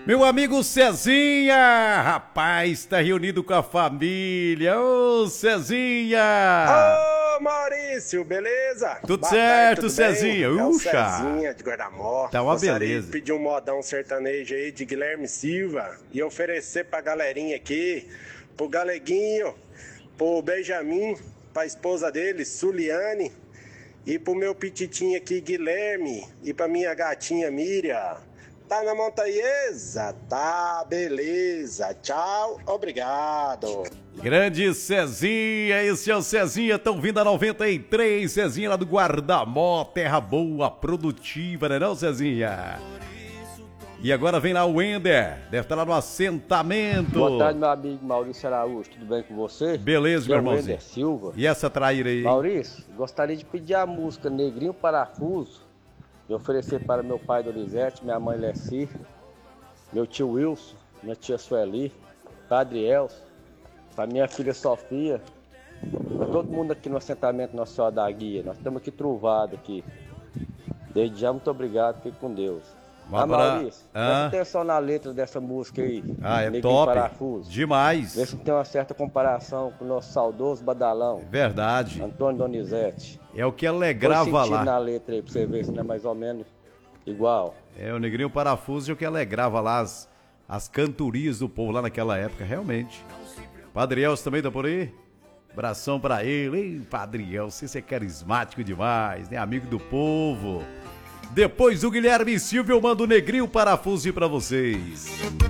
Meu amigo Cezinha, rapaz, tá reunido com a família. Ô, Cezinha! Ô, Maurício, beleza? Tudo Boa certo, tarde, tudo Cezinha? bem? É o Uxa! Cezinha de Guardamó. Tá uma Gostaria beleza. de pedir um modão sertanejo aí de Guilherme Silva e oferecer pra galerinha aqui, pro Galeguinho, pro Benjamin, pra esposa dele, Suliane, e pro meu pititinho aqui, Guilherme, e pra minha gatinha Miriam. Tá na montanhesa? Tá, beleza. Tchau, obrigado. Grande Cezinha, esse é o Cezinha, tão vindo a 93, Cezinha lá do Guardamó, terra boa, produtiva, né não, Cezinha? E agora vem lá o Wender, deve estar lá no assentamento. Boa tarde, meu amigo Maurício Araújo, tudo bem com você? Beleza, meu irmãozinho. Wender Silva. E essa traíra aí? Maurício, gostaria de pedir a música Negrinho Parafuso e oferecer para meu pai Donizete, minha mãe Leci, meu tio Wilson, minha tia Sueli, Padre Elcio, para minha filha Sofia, para todo mundo aqui no assentamento Nossa Senhora da Guia. Nós estamos aqui trovados aqui. Desde já, muito obrigado, fique com Deus. Maurício, presta atenção na letra dessa música aí. Ah, é Negrinho top. Parafuso. Demais. Vê se tem uma certa comparação com o nosso saudoso badalão, Verdade. Antônio Donizete. É o que alegrava Põe sentido lá. na letra aí pra você ver se não é mais ou menos igual. É, o Negrinho Parafuso é o que alegrava lá as cantorias do povo lá naquela época, realmente. Padre Elcio também tá por aí? Abração pra ele. Ei, Padre Elcio, você é carismático demais, né? Amigo do povo. Depois do Guilherme Silva, eu mando o Negrinho Parafuso pra vocês.